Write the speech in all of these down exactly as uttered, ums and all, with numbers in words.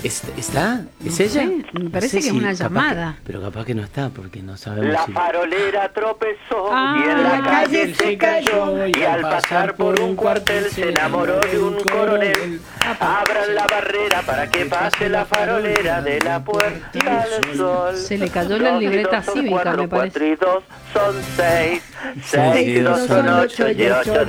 ¿Es- ¿Está? ¿Es No ella? sé, me parece No sé que es una capaz llamada. que- pero capaz que no está, porque no sabemos La si... farolera tropezó Ah, y en la la calle se cayó, y al pasar por un cuartel se enamoró de un coronel. Abran la barrera para que pase la farolera de la Puerta del Sol. Se le cayó la Dos y libreta dos son cívica, cuatro, me parece. cuatro y dos son seis, seis y dos son ocho y ocho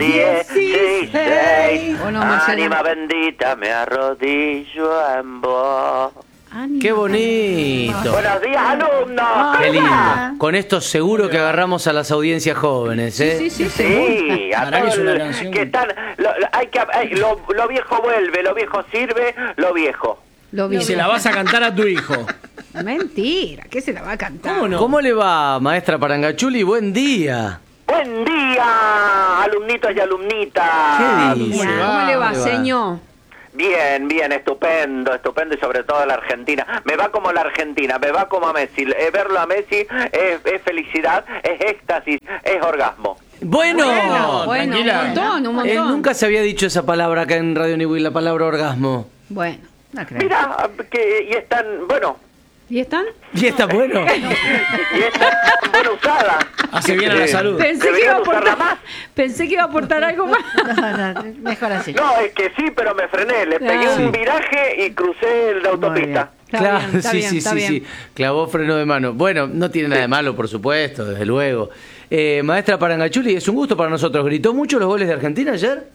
dieciséis. ¿O no, Marcela? Ánima bendita, me arrodillo en vos. Ánima. ¡Qué bonito! Buenos días, alumnos. ¡Qué lindo! Con esto seguro que agarramos a las audiencias jóvenes, ¿eh? Sí, sí, sí. Sí, a Para que todos es una el- canción que que- están, lo, lo- hay que, hay- lo, lo viejo vuelve, lo viejo sirve, lo viejo. Lo vi. Y se la vas a cantar a tu hijo. Mentira, ¿qué se la va a cantar? ¿Cómo no? ¿Cómo le va, maestra Parangachuli? Buen día. Buen día, alumnitos y alumnitas. ¿Qué dice? ¿Cómo le va, ¿Cómo le va? señor? Bien, bien, estupendo, estupendo y sobre todo la Argentina. Me va como la Argentina, me va como a Messi. Eh, verlo a Messi es, es felicidad, es éxtasis, es orgasmo. Bueno, Bueno, bueno, un tranquila. montón, un Eh, montón. nunca se había dicho esa palabra acá en Radio Niwil, la palabra orgasmo. Bueno, no creo. Mira, que, y están, bueno, ¿Y están? ¿Y está bueno? y están bueno usada. Hace bien a la salud. Pensé que, iba a Deberían usarla aportar, más. pensé que iba a aportar algo más. No, no, mejor así. No, es que sí, pero me frené, le pegué Ah. un viraje y crucé el de autopista. Está claro, bien, está sí, bien, sí, está sí, bien. sí. Clavó freno de mano. Bueno, no tiene nada de malo, por supuesto, desde luego. Eh, maestra Parangachuli, es un gusto para nosotros. ¿Gritó mucho los goles de Argentina ayer?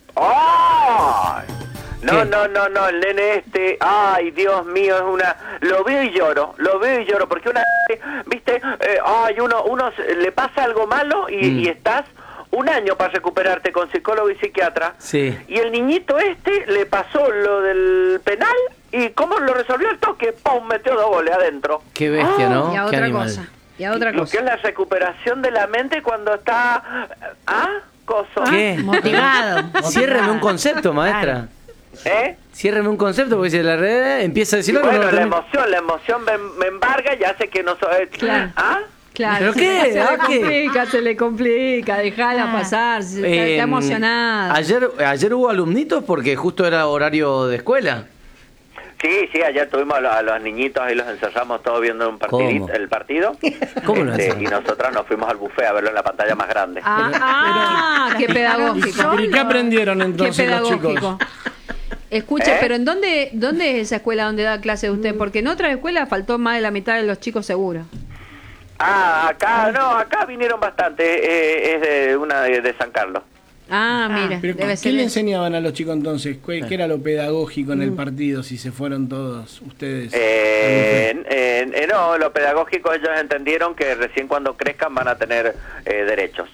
¡Ay! No, ¿Qué? no, no, no, el nene este, ay, Dios mío, es una... Lo veo y lloro, lo veo y lloro, porque una... ¿Viste? Eh, ay, uno, uno se- le pasa algo malo y, Mm. y estás un año para recuperarte con psicólogo y psiquiatra. Sí. Y el niñito este le pasó lo del penal y ¿cómo lo resolvió el toque? ¡Pum! Metió dos goles adentro. Qué bestia, ¿no? Y a Qué otra animal. cosa. Y a otra Lo que cosa. es la recuperación de la mente cuando está... ¿Ah? Coso. ¿Qué? Motivado. Ciérreme un concepto, maestra. ¿Eh? Ciérreme un concepto, porque si la red empieza a decir algo, Bueno, no lo la termina. emoción, la emoción me, me embarga y hace que no soy... Claro. ¿Ah? Claro, ¿Pero se- qué? Se, ¿Ah, le qué? complica, se le complica, dejala Ah. pasar, se- está, Eh, está emocionada. Ayer, ayer hubo alumnitos porque justo era horario de escuela. Sí, sí, ayer tuvimos a los, a los niñitos y los encerramos todos viendo un partidito, ¿Cómo? el partido. ¿Cómo lo Este, encerraron? y nosotras nos fuimos al buffet a verlo en la pantalla más grande. Ah, ah, qué pedagógico. ¿Y qué aprendieron Qué entonces los chicos? pedagógico. Escuche, ¿Eh? pero ¿en dónde, dónde es esa escuela donde da clase usted? Porque en otra escuela faltó más de la mitad de los chicos seguro. Ah, acá, no, acá vinieron bastante, eh, es de una de, de San Carlos. Ah, mire, Pero, debe ¿qué ser. le eso. enseñaban a los chicos entonces? ¿Qué, qué era lo pedagógico en el partido si se fueron todos ustedes? Eh, eh, eh, no, lo pedagógico ellos entendieron que recién cuando crezcan van a tener eh, derechos.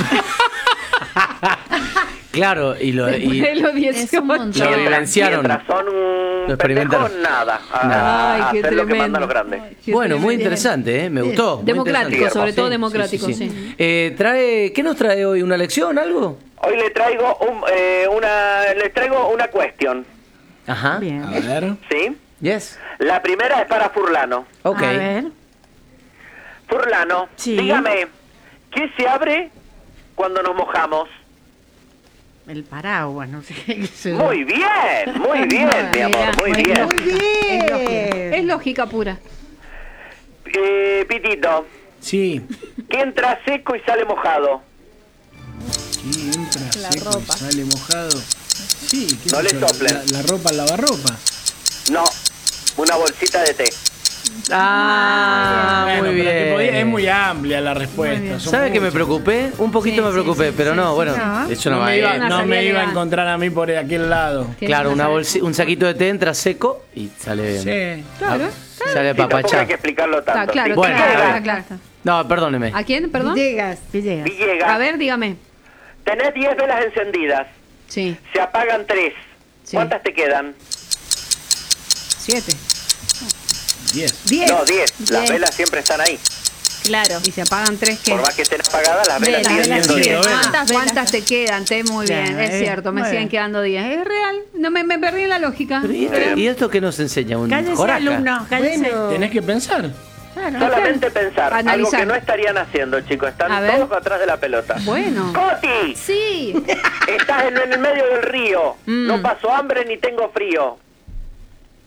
Claro, y lo, Después y de los Es dieciocho. un montón. lo vivenciaron. Mientras son Lo un experimentaron. pendejo, nada, a, Ay, a qué hacer lo que tremendo. mandan los grandes. Qué Bueno, muy tremendo. interesante, ¿eh? Me gustó. muy Democrático, interesante. sobre todo Sí, democrático, sí, sí. sí. Eh, trae, ¿qué nos trae hoy? ¿Una lección, algo? Hoy le traigo un, eh, una, les traigo una cuestión, Ajá. A Bien. ver. ¿sí? Yes. La primera es para Furlano. Ok. A ver. Furlano, Sí. dígame, ¿qué se abre cuando nos mojamos? El paraguas, no sé qué. se- Muy bien, muy bien, mi amor, Mira, muy muy bien. bien. Es lógica, es lógica pura. Eh, Pitito, Sí. ¿qué entra seco y sale mojado? Sí, entra La seco, ropa. sale mojado. Sí, ¿qué No es le eso? soplen. La, la ropa, el lavarropa. No, una bolsita de té. Ah, Bueno, muy pero que bien. podía- es muy amplia la respuesta. son ¿Sabe que me muchas. preocupé? Un poquito Sí, me sí, preocupé, sí, pero sí, no, sí, bueno, no. es una No me iba, maestra. Una no me salida iba a elegante. encontrar a mí por aquel lado. Tiene Claro, una una bolsi- un saquito de té entra seco y sale Sí. Claro. ah, sale Sí, tampoco hay papachá. que explicarlo Está tanto. claro, ¿sí? Bueno, está a claro, ver. está claro. No, perdóneme. ¿A quién, perdón? Villegas, Villegas. Villegas, A ver, dígame. tenés diez velas encendidas, Sí, se apagan tres. Sí. ¿Cuántas te quedan? siete. Diez. Diez. No, diez. Las Diez. velas siempre están ahí. Claro. Y se apagan tres, ¿qué? Por más que estén apagadas, las velas Velas, siguen velas siendo siguen. diez. velas. ¿Cuántas, Velas. ¿Cuántas te quedan? Te muy bien, Claro, es eh, cierto, me muy siguen bien. quedando diez. Es real, no me, me perdí en la lógica. Pero, ¿y, ¿Y esto qué nos enseña? ¿Un Cállese, joraca? alumno, cállese. Tenés Bueno. que pensar. Claro. Solamente pensar, algo Analizar. que no estarían haciendo, chicos. Están A ver. todos atrás de la pelota. Bueno. ¡Coti! Sí. Estás en, en el medio del río. Mm. No paso hambre ni tengo frío.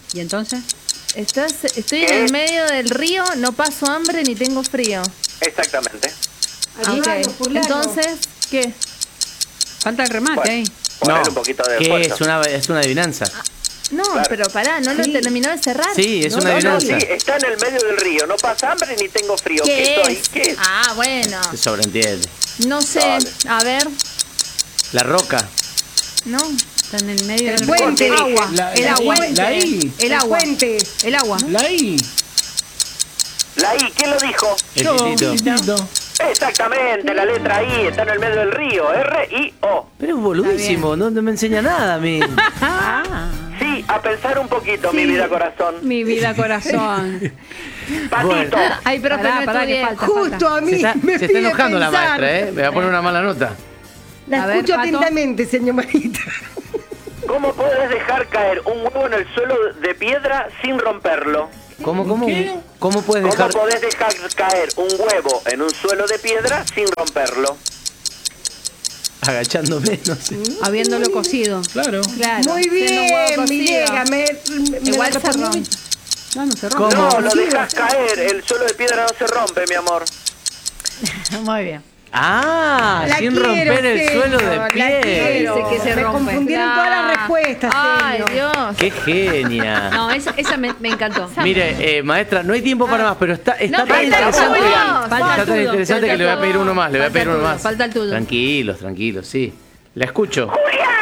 ¿Y entonces? Estás, estoy en el medio del río, no paso hambre ni tengo frío. Exactamente. Ah, ok. Entonces, ¿qué? Falta el remate Bueno. ahí. Poner No, un poquito de que esfuerzo. es una, es una adivinanza. No, Claro. pero pará, no lo terminó de cerrar. Sí, es No, una no, no. adivinanza. Sí, está en el medio del río, no pasa hambre ni tengo frío. ¿Qué ¿Qué soy? es? ¿Qué es? Ah, bueno. Se sobreentiende. No sé. Dale. A ver, La roca. no. Está en el medio El del puente. El agua. La- el la- agua. la I. El agua. puente. El agua. La I. La I, ¿quién lo dijo? El Yo, titito. titito. Exactamente, la letra I está en el medio del río. R I O. Pero es boludísimo, no, no me enseña nada a mí. Sí, a pensar un poquito, mi vida corazón. Mi vida corazón. Patito. Ay, pero Pará, me pará, que estudié. falta. Justo a mí Se está, me se está pide enojando la pensar. maestra, ¿eh? Me va a poner una mala nota. La A ver, escucho Pato. atentamente, señor Marita. ¿Cómo puedes dejar caer un huevo en el suelo de piedra sin romperlo? ¿Cómo, cómo? ¿Qué? ¿Cómo puedes ¿Cómo dejar? podés dejar caer un huevo en un suelo de piedra sin romperlo? Agachándome, no sé. Habiéndolo cocido. Claro. Claro. Muy siendo un huevo bien, cocido. Villegas. Me, me Igual la se respondió rompe. bien. No, no se rompe. ¿Cómo? No, lo dejas caer, el suelo de piedra no se rompe, mi amor. Muy bien. Ah, La sin quiero, romper el señor, suelo de la pie. quiero. Dice que se Me rompe. confundieron todas las respuestas, Ay, señor. Dios. Qué genia. No, esa, esa me, me encantó. Mire, eh, maestra, no hay tiempo para más, pero está, está No, tan falta el interesante. tuyo. Está Falta el tan tuyo. interesante que le voy a pedir uno más, le voy a Falta pedir el uno tuyo, más. falta el tuyo. Tranquilos, tranquilos, sí. La escucho.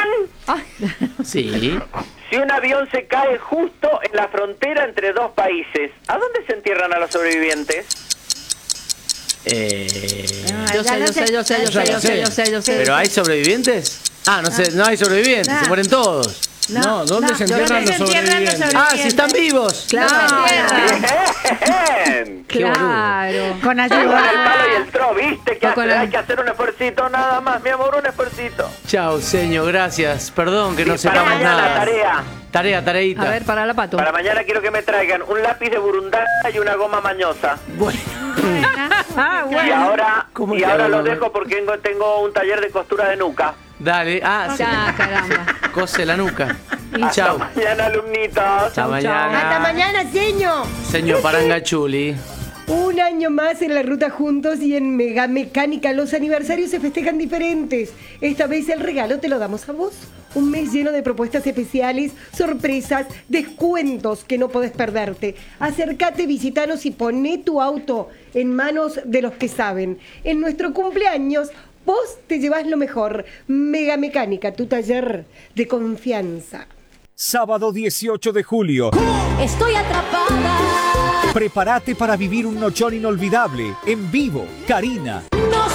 Sí. Si un avión se cae justo en la frontera entre dos países, ¿a dónde se entierran a los sobrevivientes? Eh, Yo sé, yo sé, yo sé, yo sé, yo sé, yo sé, yo sé. ¿Pero hay sobrevivientes? Ah, no sé, no hay sobrevivientes, se mueren todos. No, ¿dónde se yo entierran sé los que se entierran los sobrevivientes? Ah, si están vivos. Claro. Bien. Qué boludo. Claro. Con Con el ayuda. palo y el tro, ¿viste? Que O con hace- el- hay que hacer un esfuercito nada más, mi amor, un esfuercito. Chao, señor, gracias. Perdón que no Y para sepamos mañana, nada. tarea. Tarea, tareita. A ver, para la pato. Para mañana quiero que me traigan un lápiz de burundanga y una goma mañosa. Bueno, Ah, Y ahora, ¿Cómo y te ahora hago, los no? dejo porque tengo, tengo un taller de costura de nuca. dale. Ah, sí. Ya, caramba. Cose la nuca. Hasta Chao. mañana, alumnitos. Hasta mañana. Hasta mañana, señor. Señor Parangachuli. Un año más en la ruta juntos y en Mega Mecánica los aniversarios se festejan diferentes. Esta vez el regalo te lo damos a vos. Un mes lleno de propuestas especiales, sorpresas, descuentos que no podés perderte. Acércate, visitanos y poné tu auto en manos de los que saben. En nuestro cumpleaños, vos te llevas lo mejor. Mega Mecánica, tu taller de confianza. Sábado dieciocho de julio. Estoy atrapada. Prepárate para vivir un nochón inolvidable. En vivo, Karina. No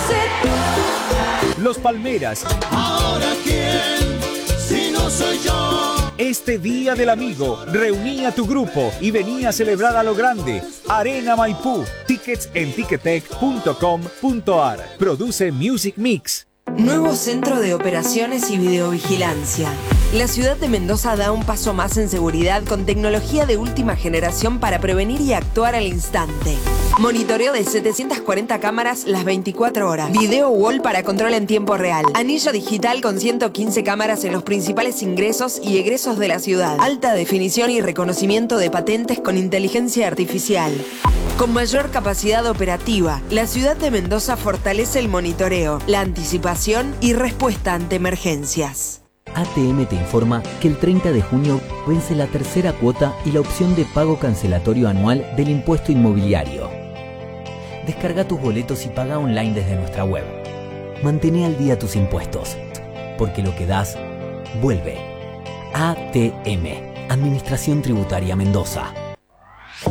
sé. Los Palmeras. Ahora quién, si no soy yo. Este Día del Amigo, reuní a tu grupo y vení a celebrar a lo grande. Arena Maipú. Tickets en ticketek punto com punto ar. Produce Music Mix. Nuevo Centro de Operaciones y Videovigilancia. La ciudad de Mendoza da un paso más en seguridad con tecnología de última generación para prevenir y actuar al instante. Monitoreo de setecientas cuarenta cámaras las veinticuatro horas. Video wall para control en tiempo real. Anillo digital con ciento quince cámaras en los principales ingresos y egresos de la ciudad. Alta definición y reconocimiento de patentes con inteligencia artificial. Con mayor capacidad operativa, la ciudad de Mendoza fortalece el monitoreo, la anticipación y respuesta ante emergencias. A T M te informa que el treinta de junio vence la tercera cuota y la opción de pago cancelatorio anual del impuesto inmobiliario. Descarga tus boletos y paga online desde nuestra web. Mantén al día tus impuestos, porque lo que das, vuelve. A T M, Administración Tributaria Mendoza.